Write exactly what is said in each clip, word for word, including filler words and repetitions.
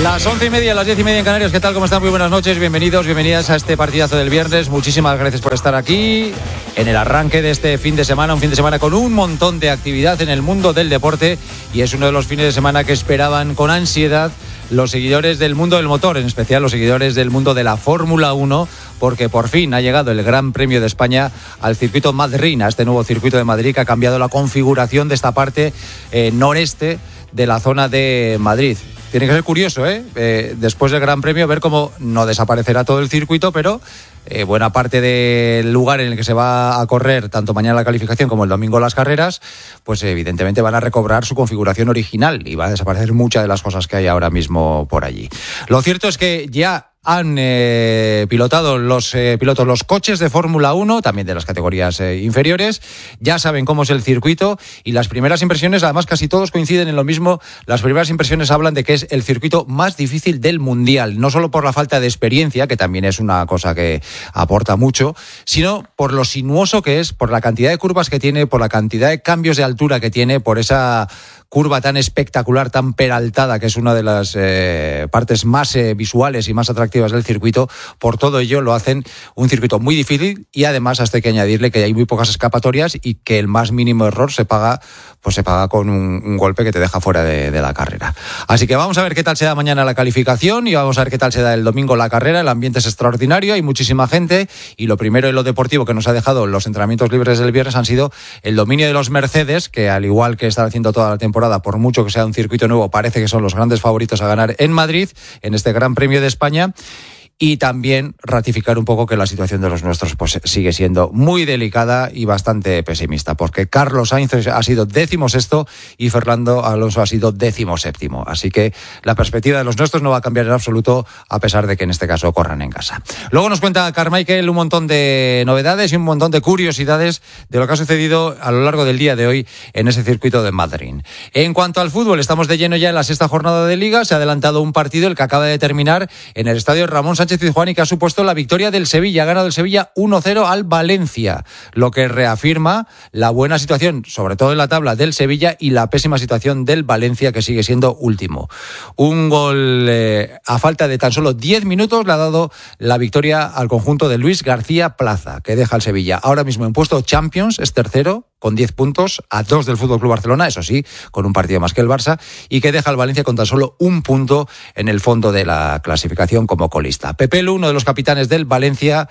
Las once y media, las diez y media en Canarias. ¿Qué tal? ¿Cómo están? Muy buenas noches. Bienvenidos, bienvenidas a este partidazo del viernes. Muchísimas gracias por estar aquí en el arranque de este fin de semana. Un fin de semana con un montón de actividad en el mundo del deporte. Y es uno de los fines de semana que esperaban con ansiedad los seguidores del mundo del motor, en especial los seguidores del mundo de la Fórmula uno, porque por fin ha llegado el Gran Premio de España al circuito Madrid, a este nuevo circuito de Madrid que ha cambiado la configuración de esta parte eh, noreste de la zona de Madrid. Tiene que ser curioso, ¿eh? Eh, después del Gran Premio, ver cómo no desaparecerá todo el circuito, pero eh, buena parte del lugar en el que se va a correr, tanto mañana la calificación como el domingo las carreras, pues evidentemente van a recobrar su configuración original y van a desaparecer muchas de las cosas que hay ahora mismo por allí. Lo cierto es que ya han eh, pilotado los eh, pilotos los coches de Fórmula uno, también de las categorías eh, inferiores, ya saben cómo es el circuito y las primeras impresiones, además casi todos coinciden en lo mismo, las primeras impresiones hablan de que es el circuito más difícil del mundial, no solo por la falta de experiencia, que también es una cosa que aporta mucho, sino por lo sinuoso que es, por la cantidad de curvas que tiene, por la cantidad de cambios de altura que tiene, por esa curva tan espectacular, tan peraltada, que es una de las eh, partes más eh, visuales y más atractivas del circuito. Por todo ello lo hacen un circuito muy difícil y además hasta hay que añadirle que hay muy pocas escapatorias y que el más mínimo error se paga, pues se paga con un, un golpe que te deja fuera de, de la carrera. Así que vamos a ver qué tal se da mañana la calificación y vamos a ver qué tal se da el domingo la carrera. El ambiente es extraordinario, hay muchísima gente y lo primero en lo deportivo que nos ha dejado los entrenamientos libres del viernes han sido el dominio de los Mercedes, que al igual que están haciendo toda la temporada, por mucho que sea un circuito nuevo, parece que son los grandes favoritos a ganar en Madrid, en este Gran Premio de España. Y también ratificar un poco que la situación de los nuestros pues sigue siendo muy delicada y bastante pesimista, porque Carlos Sainz ha sido décimo sexto y Fernando Alonso ha sido décimo séptimo. Así que la perspectiva de los nuestros no va a cambiar en absoluto, a pesar de que en este caso corran en casa. Luego nos cuenta Carmichael un montón de novedades y un montón de curiosidades de lo que ha sucedido a lo largo del día de hoy en ese circuito de Madrid. En cuanto al fútbol, estamos de lleno ya en la sexta jornada de Liga. Se ha adelantado un partido, el que acaba de terminar en el estadio Ramón Sánchez Pizjuán, y que ha supuesto la victoria del Sevilla. Ha ganado el Sevilla uno cero al Valencia, lo que reafirma la buena situación, sobre todo en la tabla, del Sevilla y la pésima situación del Valencia, que sigue siendo último. Un gol eh, a falta de tan solo diez minutos le ha dado la victoria al conjunto de Luis García Plaza, que deja al Sevilla ahora mismo en puesto Champions, es tercero con diez puntos, a dos del F C Barcelona, eso sí, con un partido más que el Barça, y que deja al Valencia con tan solo un punto en el fondo de la clasificación como colista. Pepe Lu, uno de los capitanes del Valencia,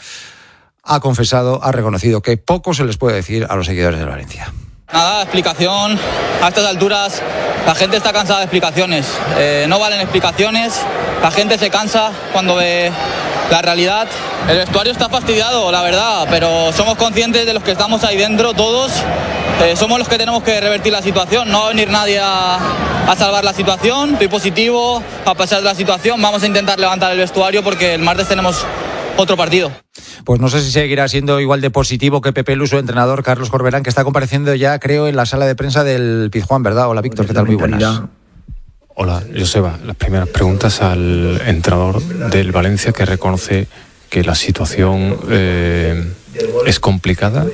ha confesado, ha reconocido que poco se les puede decir a los seguidores del Valencia. Nada, explicación. A estas alturas la gente está cansada de explicaciones. Eh, no valen explicaciones. La gente se cansa cuando ve la realidad. El vestuario está fastidiado, la verdad, pero somos conscientes de los que estamos ahí dentro, todos. Eh, somos los que tenemos que revertir la situación. No va a venir nadie a, a salvar la situación. Estoy positivo a pesar de la situación. Vamos a intentar levantar el vestuario porque el martes tenemos otro partido. Pues no sé si seguirá siendo igual de positivo que Pepe Lu, su entrenador Carlos Corberán, que está compareciendo ya, creo, en la sala de prensa del Pizjuán, ¿verdad? Hola, Víctor, ¿qué tal? Muy buenas. Hola, Joseba. Las primeras preguntas al entrenador del Valencia, que reconoce que la situación eh, es complicada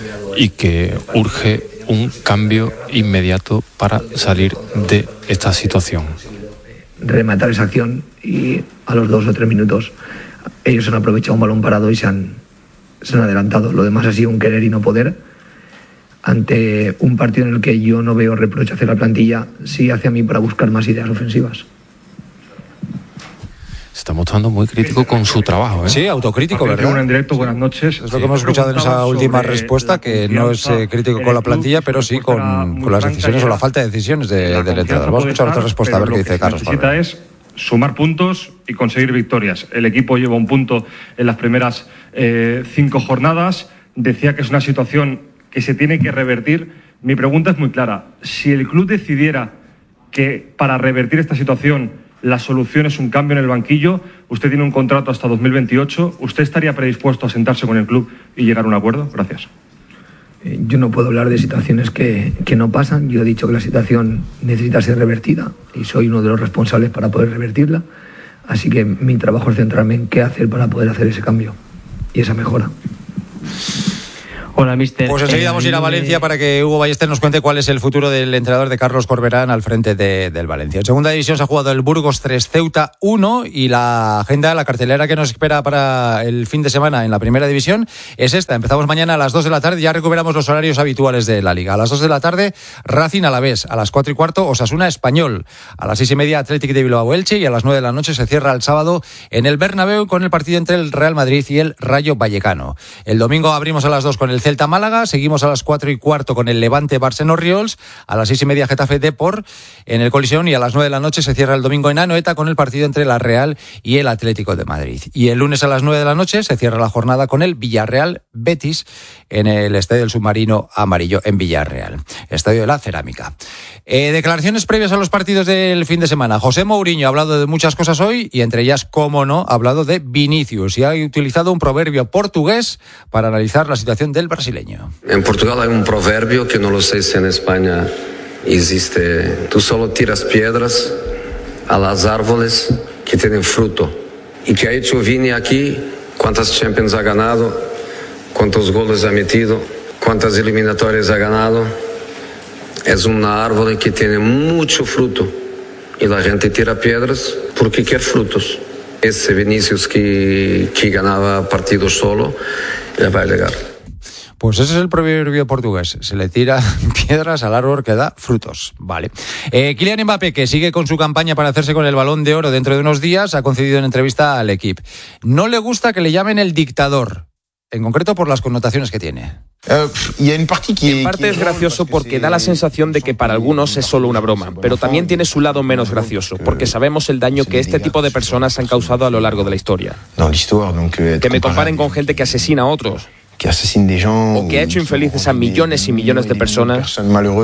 y que urge un cambio inmediato para salir de esta situación. Rematar esa acción y a los dos o tres minutos ellos han aprovechado un balón parado y se han, se han adelantado. Lo demás ha sido un querer y no poder. Ante un partido en el que yo no veo reproche hacia la plantilla, sí hacia mí para buscar más ideas ofensivas. Se está mostrando muy crítico con su trabajo, ¿eh? Sí, autocrítico, ¿verdad? En directo, buenas noches. Es lo que hemos escuchado en esa última respuesta, que no es eh, crítico con la plantilla, pero sí con, con las decisiones o la falta de decisiones de, del entrenador. Vamos a escuchar otra respuesta, a ver qué dice Carlos. Lo que necesita es sumar puntos y conseguir victorias. El equipo lleva un punto en las primeras eh, cinco jornadas. Decía que es una situación que se tiene que revertir. Mi pregunta es muy clara. Si el club decidiera que para revertir esta situación la solución es un cambio en el banquillo, usted tiene un contrato hasta dos mil veintiocho, ¿usted estaría predispuesto a sentarse con el club y llegar a un acuerdo? Gracias. Eh, yo no puedo hablar de situaciones que, que no pasan. Yo he dicho que la situación necesita ser revertida y soy uno de los responsables para poder revertirla. Así que mi trabajo es centrarme en qué hacer para poder hacer ese cambio y esa mejora. Hola, mister. Pues enseguida vamos a ir a Valencia para que Hugo Ballester nos cuente cuál es el futuro del entrenador de Carlos Corberán al frente de, del Valencia. En segunda división se ha jugado el Burgos tres, Ceuta uno, y la agenda, la cartelera que nos espera para el fin de semana en la primera división es esta. Empezamos mañana a las dos de la tarde, ya recuperamos los horarios habituales de la Liga. A las dos de la tarde, Racing Alavés. A las cuatro y cuarto, Osasuna Español. A las seis y media, Athletic de Bilbao Elche, y a las nueve de la noche se cierra el sábado en el Bernabéu con el partido entre el Real Madrid y el Rayo Vallecano. El domingo abrimos a las dos con el Celta Málaga, seguimos a las cuatro y cuarto con el Levante Barcelona Oriols, a las seis y media Getafe Depor en el Coliseum, y a las nueve de la noche se cierra el domingo en Anoeta con el partido entre la Real y el Atlético de Madrid. Y el lunes a las nueve de la noche se cierra la jornada con el Villarreal Betis en el Estadio del Submarino Amarillo en Villarreal, Estadio de la Cerámica. Eh, declaraciones previas a los partidos del fin de semana. José Mourinho ha hablado de muchas cosas hoy, y entre ellas, cómo no, ha hablado de Vinicius y ha utilizado un proverbio portugués para analizar la situación del brasileño. En Portugal hay un proverbio que no lo sé si en España existe. Tú solo tiras piedras a las árboles que tienen fruto. ¿Y qué ha hecho Vini aquí? ¿Cuántas Champions ha ganado? ¿Cuántos goles ha metido? ¿Cuántas eliminatorias ha ganado? Es una árbol que tiene mucho fruto y la gente tira piedras porque quiere frutos. Ese Vinicius que, que ganaba partidos solo ya va a llegar. Pues ese es el proverbio portugués. Se le tira piedras al árbol que da frutos. Vale. Eh, Kylian Mbappé, que sigue con su campaña para hacerse con el Balón de Oro dentro de unos días, ha concedido una entrevista al Equipo. No le gusta que le llamen el dictador, en concreto por las connotaciones que tiene. En parte es gracioso porque da la sensación de que para algunos es solo una broma, pero también tiene su lado menos gracioso, porque sabemos el daño que este tipo de personas han causado a lo largo de la historia. Que me comparen con gente que asesina a otros, o que ha hecho infelices a millones y millones de personas.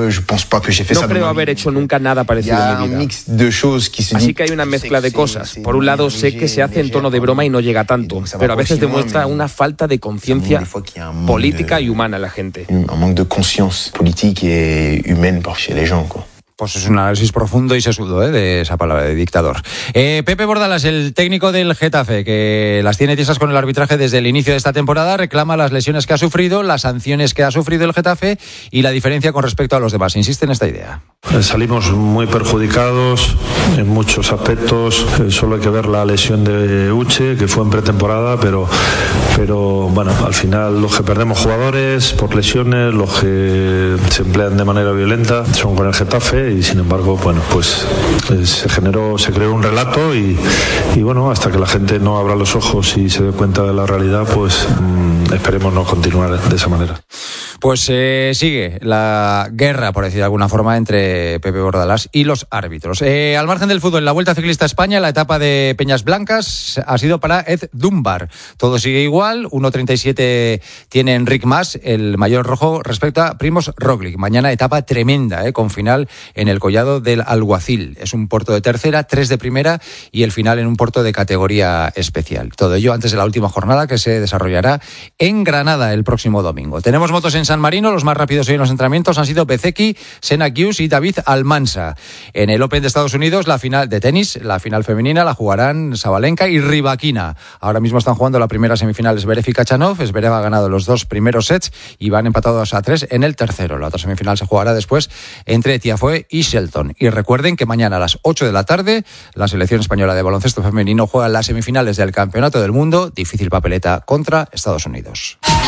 No creo haber hecho nunca nada parecido en mi vida. Así que hay una mezcla de cosas. Por un lado, sé que se hace en tono de broma y no llega tanto, pero a veces demuestra una falta de conciencia política y humana en la gente. Pues es un análisis profundo y sesudo, ¿eh?, de esa palabra, de dictador. Eh, Pepe Bordalas, el técnico del Getafe, que las tiene tiesas con el arbitraje desde el inicio de esta temporada, reclama las lesiones que ha sufrido, las sanciones que ha sufrido el Getafe y la diferencia con respecto a los demás. Insiste en esta idea. Salimos muy perjudicados en muchos aspectos. Solo hay que ver la lesión de Uche, que fue en pretemporada, pero, pero bueno, al final los que perdemos jugadores por lesiones, los que se emplean de manera violenta, son con el Getafe. Y sin embargo, bueno, pues, pues se generó, se creó un relato y, y bueno, hasta que la gente no abra los ojos y se dé cuenta de la realidad, pues mmm, esperemos no continuar de esa manera. Pues eh, sigue la guerra, por decir de alguna forma, entre Pepe Bordalás y los árbitros. Eh, al margen del fútbol, en la Vuelta Ciclista a España, la etapa de Peñas Blancas ha sido para Ed Dunbar. Todo sigue igual, uno treinta y siete tiene Enric Mas, el mayor rojo, respecto a Primož Roglic. Mañana etapa tremenda, eh, con final en el Collado del Alguacil. Es un puerto de tercera, tres de primera y el final en un puerto de categoría especial. Todo ello antes de la última jornada, que se desarrollará en Granada el próximo domingo. Tenemos motos en San Marino. Los más rápidos hoy en los entrenamientos han sido Bezeki, Senna Hughes y David Almansa. En el Open de Estados Unidos, la final de tenis, la final femenina, la jugarán Sabalenka y Rybakina. Ahora mismo están jugando la primera semifinal Zverev y Khachanov. Zverev ha ganado los dos primeros sets y van empatados a tres en el tercero. La otra semifinal se jugará después entre Tiafoe y Shelton. Y recuerden que mañana a las ocho de la tarde la selección española de baloncesto femenino juega las semifinales del Campeonato del Mundo. Difícil papeleta contra Estados Unidos.